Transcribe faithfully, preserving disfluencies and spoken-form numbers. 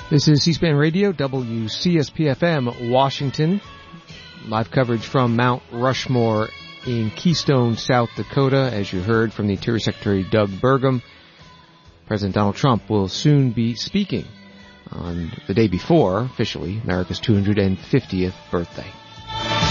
This is C-SPAN Radio, W C S P F M, Washington. Live coverage from Mount Rushmore in Keystone, South Dakota. As you heard from the Interior Secretary Doug Burgum, President Donald Trump will soon be speaking on the day before, officially, America's two hundred fiftieth birthday.